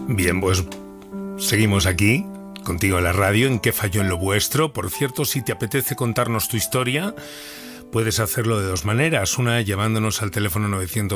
Bien, pues seguimos aquí, contigo en la radio, en ¿Qué falló en lo vuestro? Por cierto, si te apetece contarnos tu historia, puedes hacerlo de dos maneras. Una, llamándonos al teléfono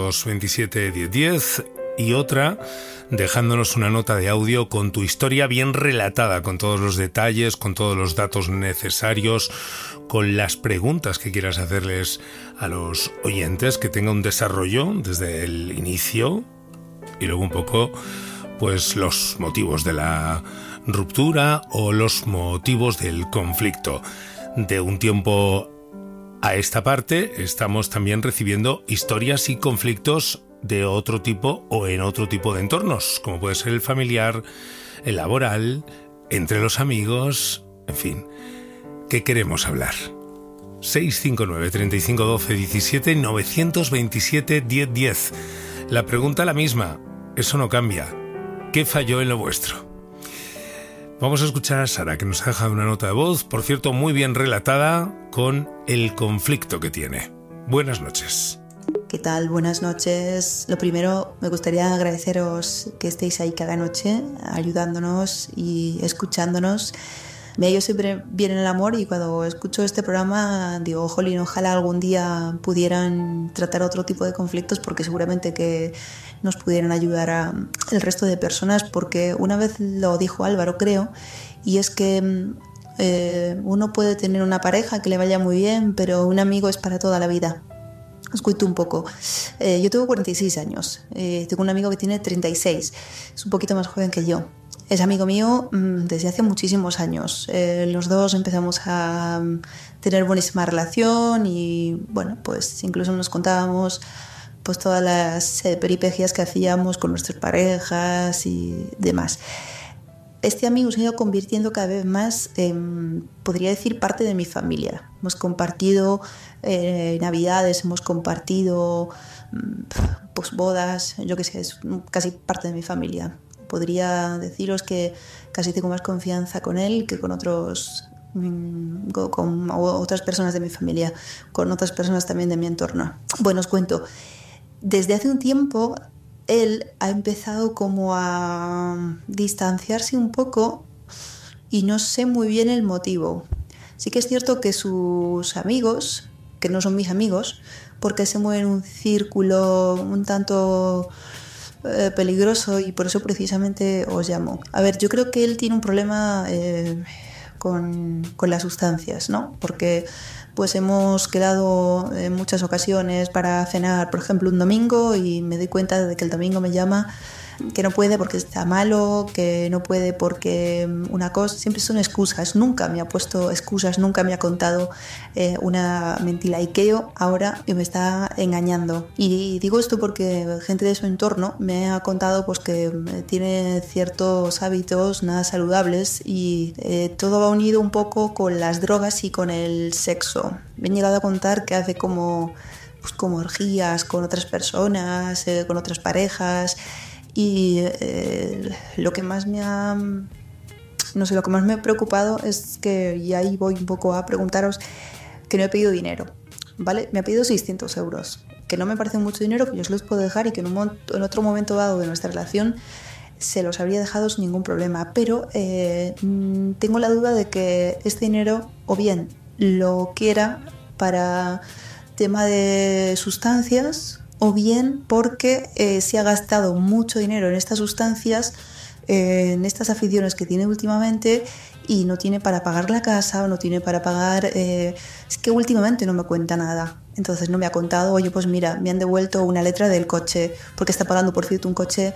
927-1010 y otra, dejándonos una nota de audio con tu historia bien relatada, con todos los detalles, con todos los datos necesarios, con las preguntas que quieras hacerles a los oyentes, que tenga un desarrollo desde el inicio y luego un poco pues los motivos de la ruptura o los motivos del conflicto. De un tiempo a esta parte estamos también recibiendo historias y conflictos de otro tipo o en otro tipo de entornos, como puede ser el familiar, el laboral, entre los amigos, en fin. ¿Qué queremos hablar? 659 35 12 17 927 10 10. La pregunta la misma, eso no cambia. ¿Qué falló en lo vuestro? Vamos a escuchar a Sara, que nos ha dejado una nota de voz, por cierto, muy bien relatada, con el conflicto que tiene. Buenas noches. ¿Qué tal? Buenas noches. Lo primero, me gustaría agradeceros que estéis ahí cada noche ayudándonos y escuchándonos. Me ha ido siempre bien en el amor y cuando escucho este programa digo, jolín, ojalá algún día pudieran tratar otro tipo de conflictos porque seguramente que nos pudieran ayudar a el resto de personas, porque una vez lo dijo Álvaro, creo, y es que uno puede tener una pareja que le vaya muy bien, pero un amigo es para toda la vida. Os cuento un poco. Yo tengo 46 años, tengo un amigo que tiene 36, es un poquito más joven que yo. Es amigo mío desde hace muchísimos años. Los dos empezamos a tener buenísima relación y, bueno, pues incluso nos contábamos pues todas las peripecias que hacíamos con nuestras parejas y demás. Este amigo se ha ido convirtiendo cada vez más en, podría decir, parte de mi familia. Hemos compartido navidades, hemos compartido pues bodas, yo qué sé, es casi parte de mi familia. Podría deciros que casi tengo más confianza con él que con otras personas de mi familia, con otras personas también de mi entorno. Bueno, os cuento. Desde hace un tiempo él ha empezado como a distanciarse un poco y no sé muy bien el motivo. Sí que es cierto que sus amigos, que no son mis amigos, porque se mueven en un círculo un tanto peligroso y por eso precisamente os llamo. A ver, yo creo que él tiene un problema con las sustancias, ¿no? Porque pues hemos quedado en muchas ocasiones para cenar, por ejemplo, un domingo y me doy cuenta de que el domingo me llama que no puede porque está malo, que no puede porque una cosa, siempre son excusas, nunca me ha puesto excusas, nunca me ha contado una mentira y que ahora me está engañando. Y digo esto porque gente de su entorno me ha contado pues que tiene ciertos hábitos nada saludables y todo va unido un poco con las drogas y con el sexo. Me han llegado a contar que hace como orgías con otras personas, con otras parejas. Y lo que más me ha preocupado es que, y ahí voy un poco a preguntaros, que no he pedido dinero, ¿vale? Me ha pedido 600 euros, que no me parece mucho dinero, que yo os los puedo dejar y que en otro momento dado de nuestra relación se los habría dejado sin ningún problema, pero tengo la duda de que este dinero o bien lo quiera para tema de sustancias, o bien porque se ha gastado mucho dinero en estas sustancias, en estas aficiones que tiene últimamente y no tiene para pagar la casa o no tiene para pagar... es que últimamente no me cuenta nada. Entonces no me ha contado, oye, pues mira, me han devuelto una letra del coche, porque está pagando, por cierto, un coche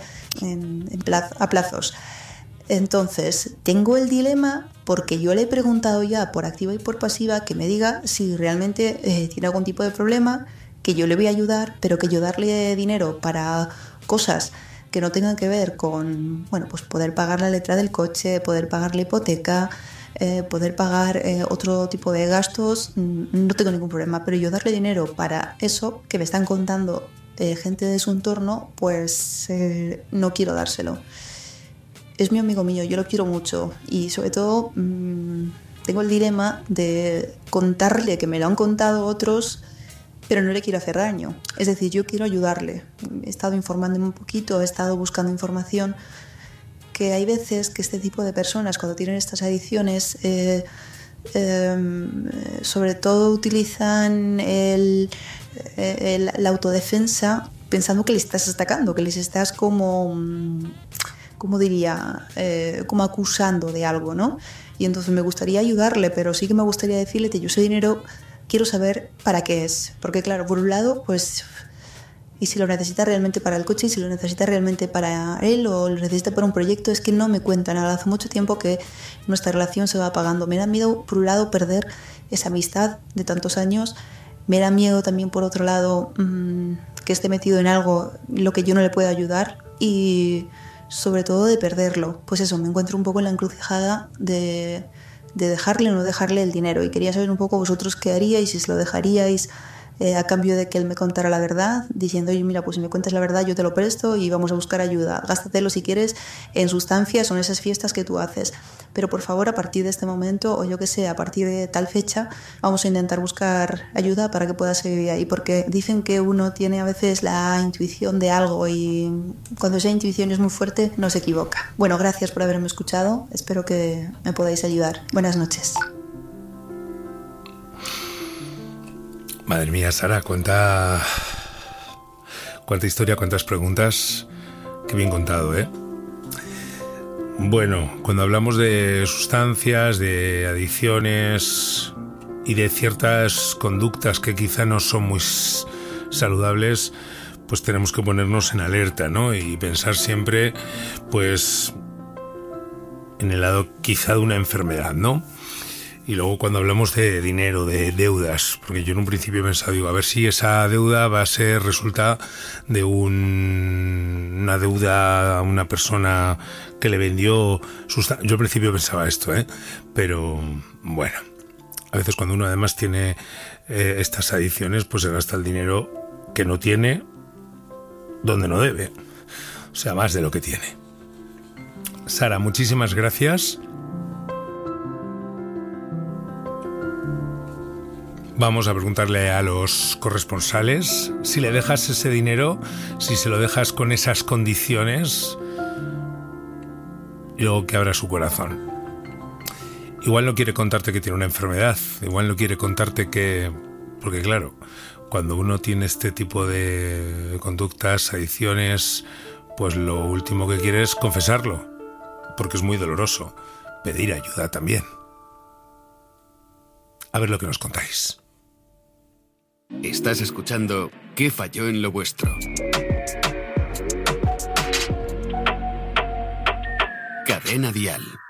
a plazos. Entonces tengo el dilema porque yo le he preguntado ya por activa y por pasiva que me diga si realmente tiene algún tipo de problema, que yo le voy a ayudar, pero que yo darle dinero para cosas que no tengan que ver con, bueno, pues poder pagar la letra del coche, poder pagar la hipoteca, poder pagar otro tipo de gastos, no tengo ningún problema, pero yo darle dinero para eso que me están contando gente de su entorno, pues no quiero dárselo. Es mi amigo mío, yo lo quiero mucho y sobre todo tengo el dilema de contarle que me lo han contado otros, pero no le quiero hacer daño. Es decir, yo quiero ayudarle. He estado informándome un poquito, he estado buscando información, que hay veces que este tipo de personas, cuando tienen estas adicciones, sobre todo utilizan la autodefensa pensando que les estás atacando, que les estás como diría, como acusando de algo, ¿no? Y entonces me gustaría ayudarle, pero sí que me gustaría decirle que yo ese dinero quiero saber para qué es. Porque claro, por un lado, pues, y si lo necesita realmente para el coche, y si lo necesita realmente para él, o lo necesita para un proyecto, es que no me cuenta nada. Hace mucho tiempo que nuestra relación se va apagando. Me da miedo, por un lado, perder esa amistad de tantos años. Me da miedo también, por otro lado, que esté metido en algo lo que yo no le pueda ayudar, y sobre todo de perderlo. Pues eso, me encuentro un poco en la encrucijada de dejarle o no dejarle el dinero, y quería saber un poco vosotros qué haríais, si se lo dejaríais a cambio de que él me contara la verdad, diciendo, oye, mira, pues si me cuentas la verdad yo te lo presto y vamos a buscar ayuda, gástatelo si quieres en sustancias o en esas fiestas que tú haces, pero por favor a partir de este momento, o yo que sé, a partir de tal fecha, vamos a intentar buscar ayuda para que pueda seguir ahí, porque dicen que uno tiene a veces la intuición de algo, y cuando esa intuición es muy fuerte no se equivoca. Bueno, gracias por haberme escuchado, espero que me podáis ayudar. Buenas noches. Madre mía, Sara, cuánta historia, cuántas preguntas. Qué bien contado, ¿eh? Bueno, cuando hablamos de sustancias, de adicciones y de ciertas conductas que quizá no son muy saludables, pues tenemos que ponernos en alerta, ¿no? Y pensar siempre, pues, en el lado quizá de una enfermedad, ¿no? Y luego cuando hablamos de dinero, de deudas, porque yo en un principio he pensado, digo, a ver si esa deuda va a ser resultado de una deuda a una persona que le vendió sustancias. Yo al principio pensaba esto, pero bueno, a veces cuando uno además tiene estas adicciones, pues se gasta el dinero que no tiene donde no debe, o sea, más de lo que tiene. Sara, muchísimas gracias. Vamos a preguntarle a los corresponsales si le dejas ese dinero, si se lo dejas con esas condiciones, y luego que abra su corazón. Igual no quiere contarte que tiene una enfermedad, igual no quiere contarte que... Porque claro, cuando uno tiene este tipo de conductas, adicciones, pues lo último que quiere es confesarlo, porque es muy doloroso. Pedir ayuda también. A ver lo que nos contáis. Estás escuchando ¿Qué falló en lo vuestro? Cadena Dial.